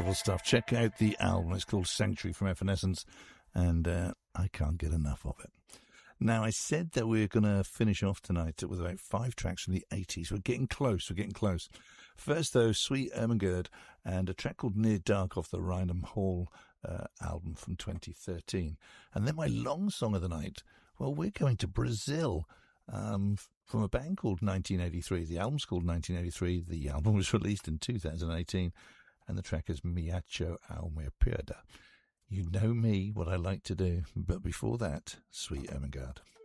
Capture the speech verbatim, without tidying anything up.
wonderful stuff. Check out the album. It's called Sanctuary from Evanescence, and uh, I can't get enough of it. Now, I said that we we're going to finish off tonight with about five tracks from the eighties. We're getting close. We're getting close. First, though, Sweet Ermengarde and a track called Near Dark off the Rydam Hall uh, album from twenty thirteen. And then my long song of the night, well, we're going to Brazil um, from a band called nineteen eighty-three. The album's called nineteen eighty-three. The album was released in two thousand eighteen, and the track is Me Acho ao Meu Perda. You know me, what I like to do. But before that, Sweet Ermengarde.